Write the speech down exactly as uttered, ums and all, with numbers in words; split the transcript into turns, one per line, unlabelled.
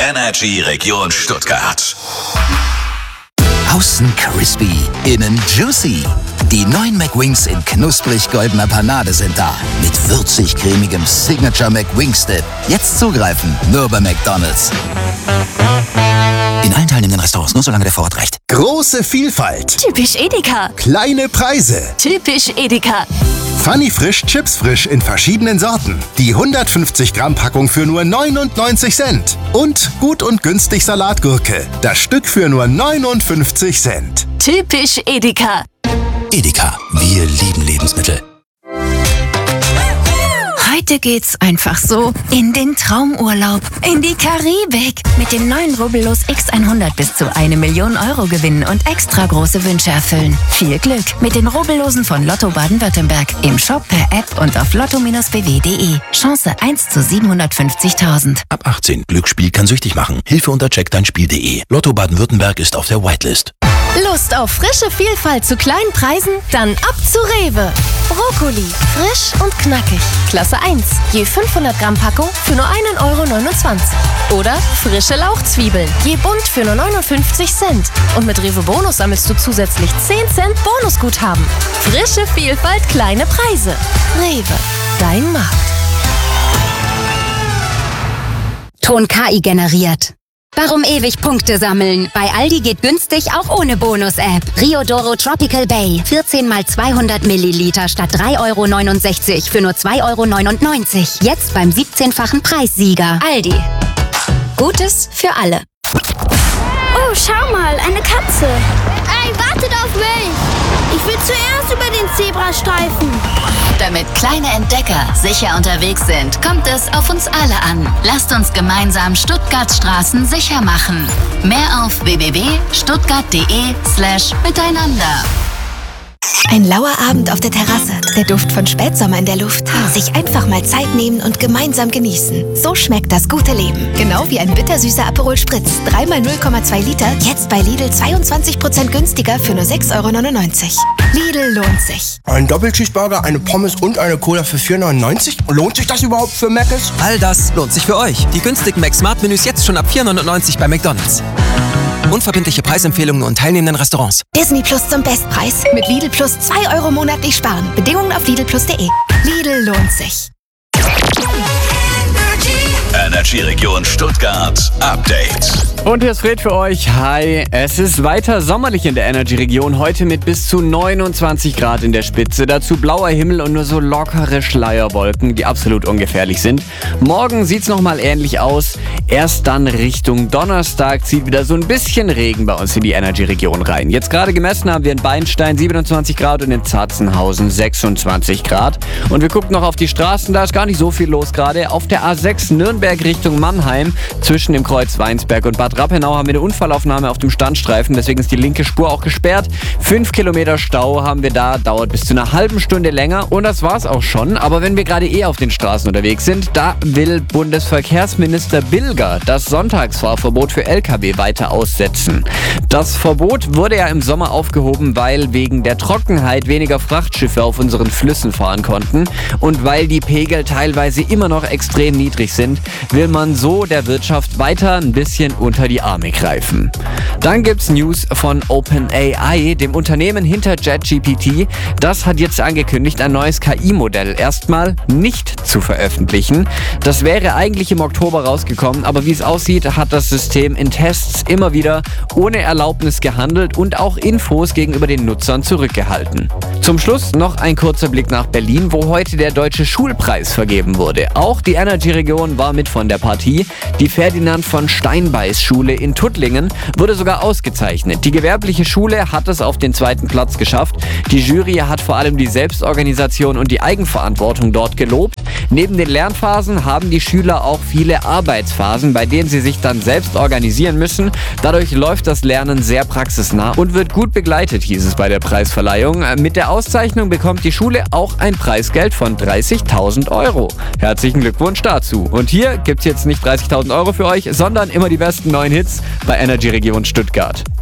Energy Region Stuttgart.
Außen crispy, innen juicy. Die neuen McWings in knusprig-goldener Panade sind da. Mit würzig-cremigem Signature McWings-Dip. Jetzt zugreifen, nur bei McDonald's. In allen teilnehmenden Restaurants, nur solange der Vorrat reicht.
Große Vielfalt.
Typisch Edeka.
Kleine Preise.
Typisch Edeka.
Funny Frisch, Chips frisch in verschiedenen Sorten. Die hundertfünfzig Gramm Packung für nur neunundneunzig Cent. Und gut und günstig Salatgurke. Das Stück für nur neunundfünfzig Cent.
Typisch Edeka.
Edeka, wir lieben Lebensmittel.
Heute geht's einfach so in den Traumurlaub, in die Karibik. Mit dem neuen Rubbellos X hundert bis zu eine Million Euro gewinnen und extra große Wünsche erfüllen. Viel Glück mit den Rubbellosen von Lotto Baden-Württemberg. Im Shop, per App und auf lotto b w punkt de. Chance eins zu siebenhundertfünfzigtausend.
Ab achtzehn. Glücksspiel kann süchtig machen. Hilfe unter check dein Spiel punkt de. Lotto Baden-Württemberg ist auf der Whitelist.
Lust auf frische Vielfalt zu kleinen Preisen? Dann ab zu Rewe. Brokkoli, frisch und knackig. Klasse eins, je fünfhundert Gramm Packung für nur einen Euro neunundzwanzig. Oder frische Lauchzwiebeln, je bunt für nur neunundfünfzig Cent. Und mit Rewe Bonus sammelst du zusätzlich zehn Cent Bonusguthaben. Frische Vielfalt, kleine Preise. Rewe, dein Markt.
Ton K I generiert. Warum ewig Punkte sammeln? Bei Aldi geht günstig auch ohne Bonus-App. Riodoro Tropical Bay. vierzehn mal zweihundert Milliliter statt drei Euro neunundsechzig für nur zwei Euro neunundneunzig. Jetzt beim siebzehnfachen Preissieger.
Aldi. Gutes für alle.
Oh, schau mal, eine Katze. Ey, wartet auf mich. Ich will zuerst über den Zebrastreifen.
Damit kleine Entdecker sicher unterwegs sind, kommt es auf uns alle an. Lasst uns gemeinsam Stuttgarts Straßen sicher machen. Mehr auf w w w punkt stuttgart punkt de slash miteinander.
Ein lauer Abend auf der Terrasse, der Duft von Spätsommer in der Luft. Sich einfach mal Zeit nehmen und gemeinsam genießen. So schmeckt das gute Leben. Genau wie ein bittersüßer Aperol Spritz. drei mal null Komma zwei Liter, jetzt bei Lidl zweiundzwanzig Prozent günstiger für nur sechs Euro neunundneunzig. Lidl lohnt sich.
Ein Doppelcheeseburger, eine Pommes und eine Cola für vier neunundneunzig? Lohnt sich das überhaupt für Mc's?
All das lohnt sich für euch. Die günstigen Mac-Smart-Menüs jetzt schon ab vier neunundneunzig bei McDonald's. Unverbindliche Preisempfehlungen und teilnehmenden Restaurants.
Disney Plus zum Bestpreis. Mit Lidl Plus zwei Euro monatlich sparen. Bedingungen auf lidl plus punkt de. Lidl lohnt sich.
Energy Region Stuttgart Update.
Und hier ist Fred für euch. Hi. Es ist weiter sommerlich in der Energy-Region. Heute mit bis zu neunundzwanzig Grad in der Spitze. Dazu blauer Himmel und nur so lockere Schleierwolken, die absolut ungefährlich sind. Morgen sieht's nochmal ähnlich aus. Erst dann Richtung Donnerstag zieht wieder so ein bisschen Regen bei uns in die Energy-Region rein. Jetzt gerade gemessen haben wir in Beinstein siebenundzwanzig Grad und in Zatzenhausen sechsundzwanzig Grad. Und wir gucken noch auf die Straßen. Da ist gar nicht so viel los gerade. Auf der A sechs Nürnberg Richtung Mannheim zwischen dem Kreuz Weinsberg und Bad Rappenau haben wir eine Unfallaufnahme auf dem Standstreifen, deswegen ist die linke Spur auch gesperrt. Fünf Kilometer Stau haben wir da, dauert bis zu einer halben Stunde länger und das war's auch schon. Aber wenn wir gerade eh auf den Straßen unterwegs sind, da will Bundesverkehrsminister Bilger das Sonntagsfahrverbot für L K W weiter aussetzen. Das Verbot wurde ja im Sommer aufgehoben, weil wegen der Trockenheit weniger Frachtschiffe auf unseren Flüssen fahren konnten und weil die Pegel teilweise immer noch extrem niedrig sind, will man so der Wirtschaft weiter ein bisschen unter die Arme greifen. Dann gibt's News von OpenAI, dem Unternehmen hinter ChatGPT. Das hat jetzt angekündigt, ein neues K I-Modell erstmal nicht zu veröffentlichen. Das wäre eigentlich im Oktober rausgekommen, aber wie es aussieht, hat das System in Tests immer wieder ohne Erlaubnis gehandelt und auch Infos gegenüber den Nutzern zurückgehalten. Zum Schluss noch ein kurzer Blick nach Berlin, wo heute der Deutsche Schulpreis vergeben wurde. Auch die Energy-Region war mit von der Partie. Die Ferdinand von Steinbeis Schule in Tuttlingen wurde sogar ausgezeichnet. Die gewerbliche Schule hat es auf den zweiten Platz geschafft. Die Jury hat vor allem die Selbstorganisation und die Eigenverantwortung dort gelobt. Neben den Lernphasen haben die Schüler auch viele Arbeitsphasen, bei denen sie sich dann selbst organisieren müssen. Dadurch läuft das Lernen sehr praxisnah und wird gut begleitet, hieß es bei der Preisverleihung. Mit der Auszeichnung bekommt die Schule auch ein Preisgeld von dreißigtausend Euro. Herzlichen Glückwunsch dazu. Und hier gibt's jetzt nicht dreißigtausend Euro für euch, sondern immer die besten neuen Hits bei Energy Region Stuttgart.